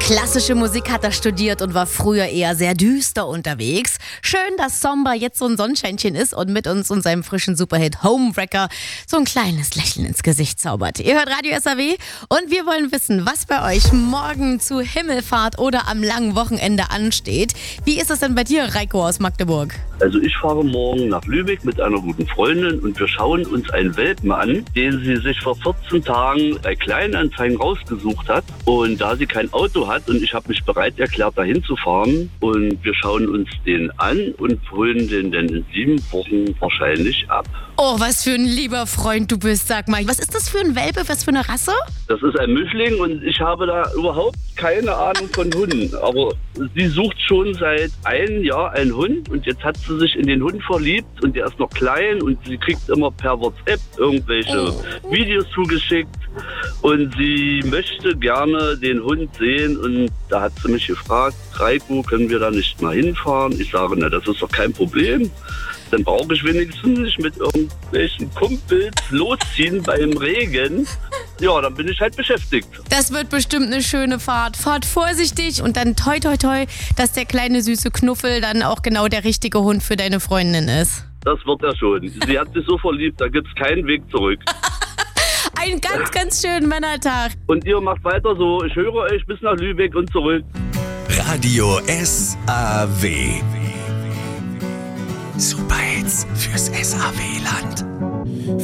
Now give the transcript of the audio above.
Klassische Musik hat er studiert und war früher eher sehr düster unterwegs. Schön, dass Somber jetzt so ein Sonnenscheinchen ist und mit uns und seinem frischen Superhit Homewrecker so ein kleines Lächeln ins Gesicht zaubert. Ihr hört Radio SAW und wir wollen wissen, was bei euch morgen zu Himmelfahrt oder am langen Wochenende ansteht. Wie ist es denn bei dir, Reiko aus Magdeburg? Also ich fahre morgen nach Lübeck mit einer guten Freundin und wir schauen uns einen Welpen an, den sie sich vor 14 Tagen bei Kleinanzeigen rausgesucht hat. Und da sie kein Auto hat und ich habe mich bereit erklärt, dahin zu fahren und wir schauen uns den an und holen den dann in 7 Wochen wahrscheinlich ab. Oh, was für ein lieber Freund du bist, sag mal. Was ist das für ein Welpe, was für eine Rasse? Das ist ein Mischling und ich habe da überhaupt keine Ahnung von Hunden. Aber sie sucht schon seit einem Jahr einen Hund und jetzt hat sie sich in den Hund verliebt und der ist noch klein und sie kriegt immer per WhatsApp irgendwelche Videos zugeschickt und sie möchte gerne den Hund sehen und da hat sie mich gefragt, Reiko, können wir da nicht mal hinfahren? Ich sage, na, das ist doch kein Problem. Dann brauche ich wenigstens nicht mit irgendwelchen Kumpels losziehen beim Regen. Ja, dann bin ich halt beschäftigt. Das wird bestimmt eine schöne Fahrt. Fahrt vorsichtig und dann toi toi toi, dass der kleine süße Knuffel dann auch genau der richtige Hund für deine Freundin ist. Das wird er schon. Sie hat sich so verliebt, da gibt's keinen Weg zurück. Einen ganz, ganz schönen Männertag. Und ihr macht weiter so. Ich höre euch bis nach Lübeck und zurück. Radio SAW. Superhits fürs SAW-Land.